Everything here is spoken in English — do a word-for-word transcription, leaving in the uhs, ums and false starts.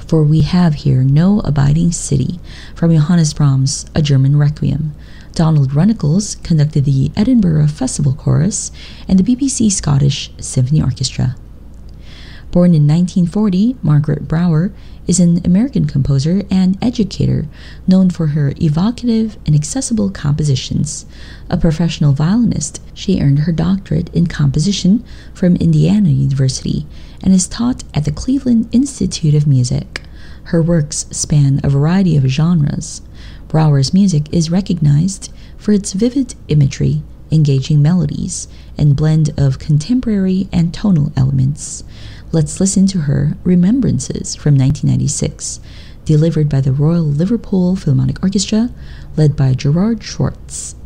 For we have here no abiding city, from Johannes Brahms' A German Requiem. Donald Runnicles conducted the Edinburgh Festival Chorus and the B B C Scottish Symphony Orchestra. Born in nineteen forty, Margaret Brower is an American composer and educator known for her evocative and accessible compositions. A professional violinist, she earned her doctorate in composition from Indiana University and is taught at the Cleveland Institute of Music. Her works span a variety of genres. Brower's music is recognized for its vivid imagery, engaging melodies, and blend of contemporary and tonal elements. Let's listen to her Remembrances from nineteen ninety-six, delivered by the Royal Liverpool Philharmonic Orchestra, led by Gerard Schwartz.